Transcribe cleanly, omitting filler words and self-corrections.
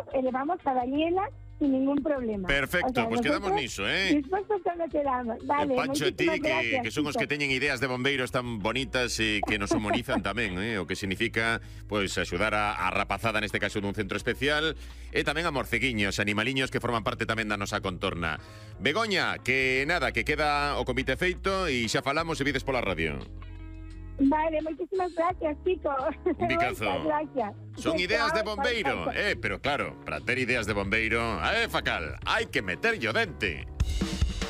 e levamos a Daniela sin ningún problema. Perfecto, pues quedamos niso, Dispuestos todo quedamos. Vale, Pancho e ti, gracias, que son os que teñen ideas de bombeiros tan bonitas e que nos humanizan tamén, o que significa pois axudar a rapazada, neste caso dun centro especial, e tamén a morceguiños, animaliños que forman parte tamén da nosa contorna. Begoña, que nada, que queda o convite feito e xa falamos e vides pola radio. Vale, moitísimas gracias, chicos. Un bicazo. Gracias. Son ideas de bombeiro, pero claro, para ter ideas de bombeiro, Facal, hai que meterlle o dente.